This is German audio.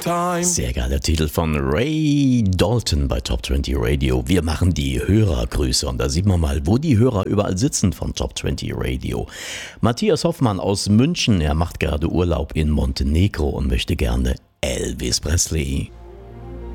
time. Sehr geiler Titel von Ray Dalton bei Top 20 Radio. Wir machen die Hörergrüße und da sieht man mal, wo die Hörer überall sitzen von Top 20 Radio. Matthias Hoffmann aus München, er macht gerade Urlaub in Montenegro und möchte gerne Elvis Presley.